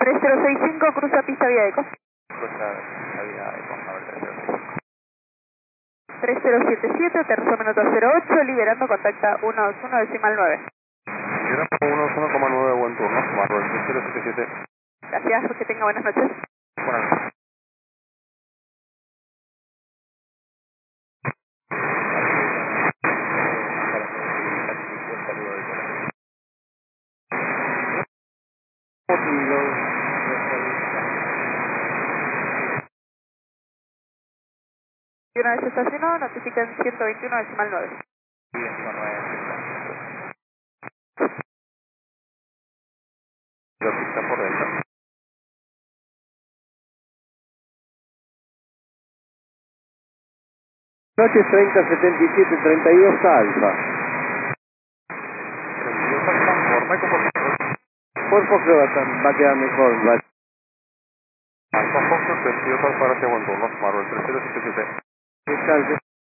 3065, cruza pista vía eco. Cruza vía eco, a ver, 3065. 3077, aterrizó minuto 08, liberando, contacta 121 decimal 9. Libera 1,9, buen turno, Manuel 3077. Gracias, que tenga buenas noches. Buenas noches. Y una vez estacionado, notifican 121 decimal 9. La pista por dentro. Noche 3077-32 Alfa. 32 Alfa, por Meco, por Por creo va a quedar mejor. Alfa Fox, 32 Alfa, gracias, buen turno, Manuel 3077. Exacto.